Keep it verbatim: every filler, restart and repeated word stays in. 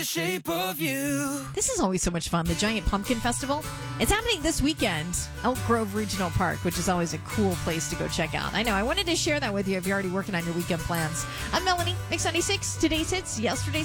shape of you. This is always so much fun. The Giant Pumpkin Festival. It's happening this weekend. Elk Grove Regional Park, which is always a cool place to go check out. I know. I wanted to share that with you if you're already working on your weekend plans. I'm Melanie, Mix ninety-six. Today's hits, yesterday's